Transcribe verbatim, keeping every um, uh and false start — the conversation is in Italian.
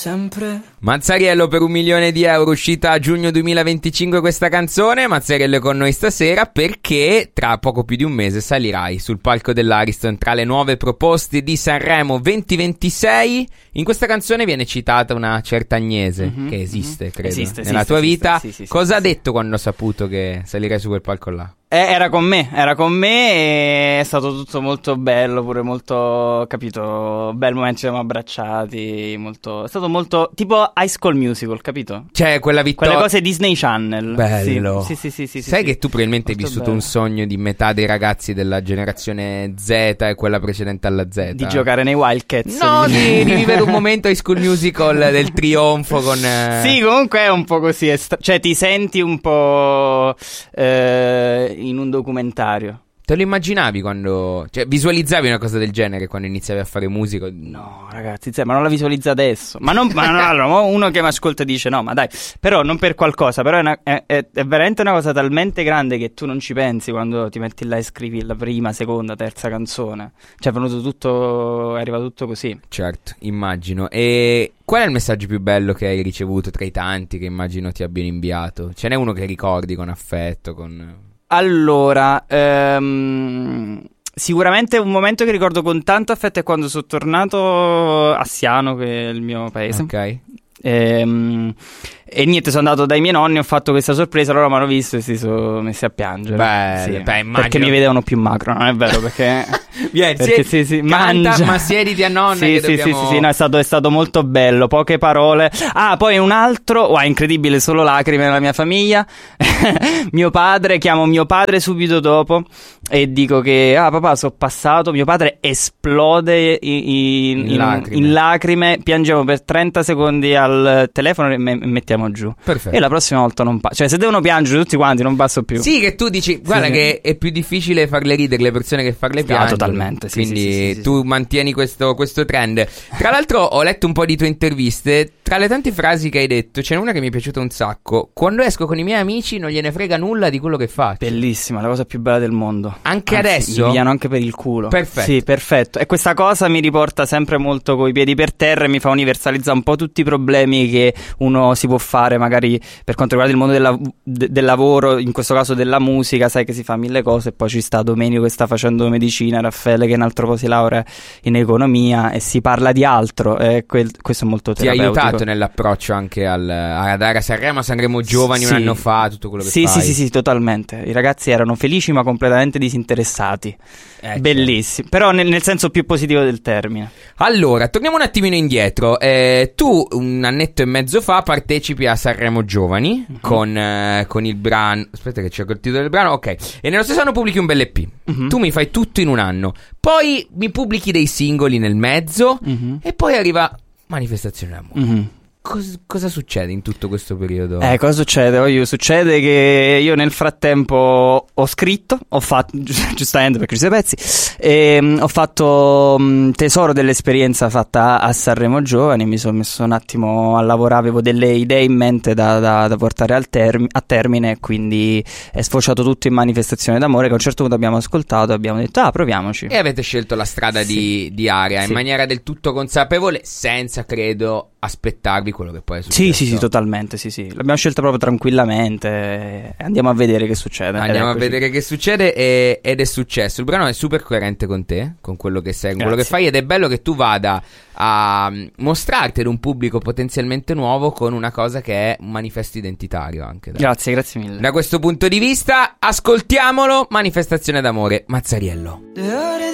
sempre. Mazzariello per un milione di euro, uscita a giugno duemilaventicinque questa canzone. Mazzariello è con noi stasera perché tra poco più di un mese salirai sul palco dell'Ariston tra le nuove proposte di Sanremo duemilaventisei. In questa canzone viene citata una certa Agnese, mm-hmm, che esiste, credo, esiste, nella esiste, tua vita. esiste, sì, sì, Cosa sì, ha sì. detto quando ha saputo che salirai su quel palco là? Eh, era con me, era con me e è stato tutto molto bello, pure molto, capito, bel momento, ci siamo abbracciati, molto, è stato molto, tipo High School Musical, capito? Cioè quella vittoria, Quelle cose Disney Channel. bello. Sì, sì, sì, sì, sì, Sai sì, che tu probabilmente hai molto vissuto bello. un sogno di metà dei ragazzi della generazione Z e quella precedente alla Z. Di giocare nei Wildcats. No, di, di vivere un momento High School Musical del trionfo con... eh, Sì, comunque è un po' così, è sta- cioè ti senti un po' eh, in un documentario. Te lo immaginavi quando... Cioè, visualizzavi una cosa del genere quando iniziavi a fare musica? No, ragazzi, zè, ma non la visualizza adesso. Ma non, ma no, allora, mo uno che mi ascolta dice no, ma dai, però non per qualcosa, però è, una, è, è, è veramente una cosa talmente grande che tu non ci pensi quando ti metti là e scrivi la prima, seconda, terza canzone. Cioè è venuto tutto, è arrivato tutto così. Certo, immagino. E qual è il messaggio più bello che hai ricevuto tra i tanti che immagino ti abbiano inviato? Ce n'è uno che ricordi con affetto, con... Allora, ehm, sicuramente un momento che ricordo con tanto affetto è quando sono tornato a Siano, che è il mio paese. Ok. Ehm, e niente, sono andato dai miei nonni, ho fatto questa sorpresa, loro mi hanno visto e si sono messi a piangere. Beh, Sì, beh, immagino... perché mi vedevano più macro, non è vero? Perché, Vieni, perché siedi- sì, sì, canta, mangia. ma siediti a nonna Sì, che sì, dobbiamo... sì, sì, sì, no, è stato, è stato molto bello, poche parole. Ah, poi un altro, wow, incredibile, solo lacrime nella mia famiglia. Mio padre, chiamo mio padre subito dopo e dico che, ah papà, sono passato, mio padre esplode in, in, In in- lacrime. in lacrime, piangiamo per trenta secondi al telefono e me- mettiamo giù. Perfetto. E la prossima volta non passo, cioè se devono piangere tutti quanti non passo più. Sì, che tu dici, guarda sì. che è più difficile farle ridere le persone che farle Ah, piangere. totalmente, sì, Quindi sì, sì, sì, sì, tu mantieni questo, questo trend. Tra l'altro ho letto un po' di tue interviste. Tra le tante frasi che hai detto c'è una che mi è piaciuta un sacco. Quando esco con i miei amici non gliene frega nulla di quello che faccio. Bellissima, la cosa più bella del mondo. Anche Anzi, adesso? mi pigliano anche per il culo. Perfetto. Sì, perfetto. E questa cosa mi riporta sempre molto coi piedi per terra e mi fa universalizzare un po' tutti i problemi che uno si può fare magari per quanto riguarda il mondo della- de- del lavoro, in questo caso della musica, sai che si fa mille cose e poi ci sta Domenico che sta facendo medicina, Raffaele che in altro po' si laurea in economia e si parla di altro e quel- questo è molto Ti ha terapeutico. aiutato nell'approccio anche al, ad andare a Sanremo, a Sanremo Giovani Sì. un anno fa, tutto quello che Sì, fai. sì, sì, sì, totalmente. I ragazzi erano felici ma completamente disinteressati. Eh, Bellissimo, però nel, nel senso più positivo del termine. Allora, torniamo un attimino indietro. Eh, tu un annetto e mezzo fa partecipi a Sanremo Giovani Mhm. con, eh, con il brano. Aspetta, che cerco il titolo del brano. Ok. E nello stesso anno pubblichi un bel E P. Mhm. Tu mi fai tutto in un anno. Poi mi pubblichi dei singoli nel mezzo. Mhm. E poi arriva Manifestazione d'amore. Mhm. Cos- cosa succede in tutto questo periodo? Eh, cosa succede? Voglio- succede che io nel frattempo ho scritto, ho fatto, gi- giustamente perché ci sono i pezzi, e, ho fatto mh, tesoro dell'esperienza fatta a Sanremo Giovani, mi sono messo un attimo a lavorare, avevo delle idee in mente da, da- da portare al term- a termine, e quindi è sfociato tutto in Manifestazione d'amore che a un certo punto abbiamo ascoltato e abbiamo detto, ah, proviamoci. E avete scelto la strada Sì. di, di Aria in Sì. maniera del tutto consapevole, senza, credo, aspettarvi quello che poi è successo. Sì, sì, sì, totalmente, sì, sì. L'abbiamo scelta proprio tranquillamente. e Andiamo a vedere che succede. Andiamo Ed a eccoci. vedere che succede e- ed è successo. Il brano è super coerente con te, con quello che sei, con quello che Grazie. fai, ed è bello che tu vada a mm, mostrarti ad un pubblico potenzialmente nuovo con una cosa che è un manifesto identitario anche. Da, Grazie, grazie mille. da questo punto di vista, ascoltiamolo. Manifestazione d'amore, Mazzariello. Le ore